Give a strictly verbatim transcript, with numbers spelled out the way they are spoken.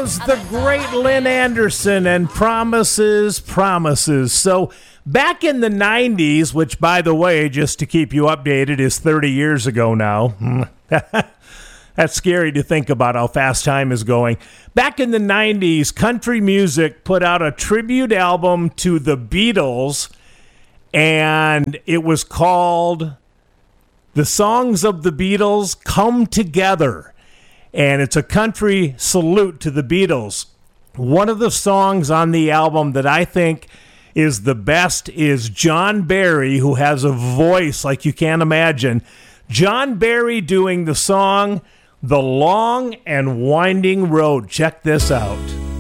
was the great Lynn Anderson and Promises, Promises. So back in the nineties, which, by the way, just to keep you updated, is thirty years ago now. That's scary to think about how fast time is going. Back in the nineties, country music put out a tribute album to the Beatles, and it was called The Songs of the Beatles Come Together. And it's a country salute to the Beatles. One of the songs on the album that I think is the best is John Barry, who has a voice like you can't imagine. John Barry doing the song The Long and Winding Road. Check this out.